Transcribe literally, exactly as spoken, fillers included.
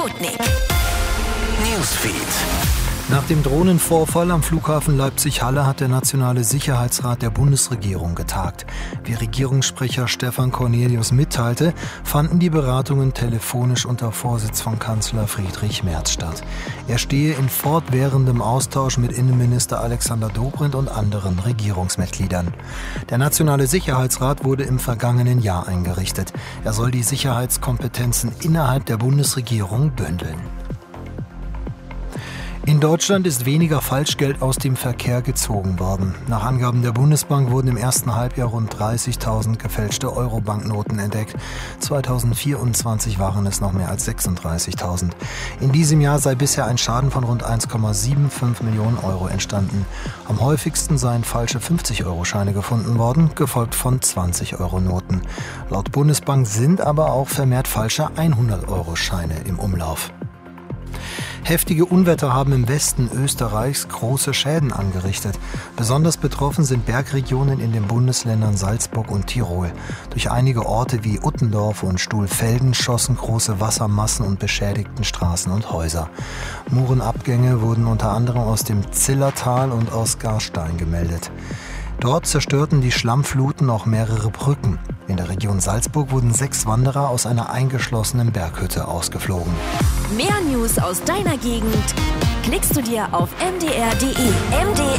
Sputnik Newsfeed. Nach dem Drohnenvorfall am Flughafen Leipzig-Halle hat der Nationale Sicherheitsrat der Bundesregierung getagt. Wie Regierungssprecher Stefan Cornelius mitteilte, fanden die Beratungen telefonisch unter Vorsitz von Kanzler Friedrich Merz statt. Er stehe in fortwährendem Austausch mit Innenminister Alexander Dobrindt und anderen Regierungsmitgliedern. Der Nationale Sicherheitsrat wurde im vergangenen Jahr eingerichtet. Er soll die Sicherheitskompetenzen innerhalb der Bundesregierung bündeln. In Deutschland ist weniger Falschgeld aus dem Verkehr gezogen worden. Nach Angaben der Bundesbank wurden im ersten Halbjahr rund dreißigtausend gefälschte Euro-Banknoten entdeckt. zweitausendvierundzwanzig waren es noch mehr als sechsunddreißigtausend. In diesem Jahr sei bisher ein Schaden von rund eins Komma fünfundsiebzig Millionen Euro entstanden. Am häufigsten seien falsche fünfzig-Euro-Scheine gefunden worden, gefolgt von zwanzig-Euro-Noten. Laut Bundesbank sind aber auch vermehrt falsche hundert-Euro-Scheine im Umlauf. Heftige Unwetter haben im Westen Österreichs große Schäden angerichtet. Besonders betroffen sind Bergregionen in den Bundesländern Salzburg und Tirol. Durch einige Orte wie Uttendorf und Stuhlfelden schossen große Wassermassen und beschädigten Straßen und Häuser. Murenabgänge wurden unter anderem aus dem Zillertal und aus Garstein gemeldet. Dort zerstörten die Schlammfluten auch mehrere Brücken. In der Region Salzburg wurden sechs Wanderer aus einer eingeschlossenen Berghütte ausgeflogen. Mehr News aus deiner Gegend klickst du dir auf m d r punkt d e. M D